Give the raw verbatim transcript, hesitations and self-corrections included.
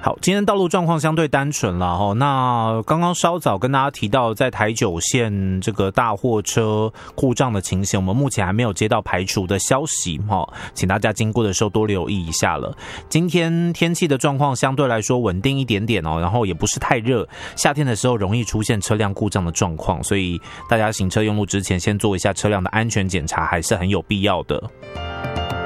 好，今天道路状况相对单纯了哦。那刚刚稍早跟大家提到，在台九线这个大货车故障的情形，我们目前还没有接到排除的消息哈，请大家经过的时候多留意一下了。今天天气的状况相对来说稳定一点点哦，然后也不是太热，夏天的时候容易出现车辆故障的状况，所以大家行车用路之前先做一下车辆的安全检查，还是很有必要的。